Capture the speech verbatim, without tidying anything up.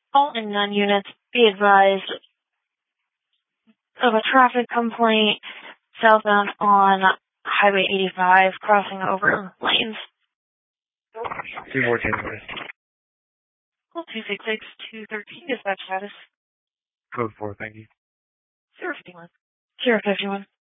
All in none units, be advised of a traffic complaint southbound on Highway eighty-five, crossing over lanes. two fourteen, please. Call two six six, two one three, dispatch status. Code four, thank you. zero fifty-one. zero fifty-one.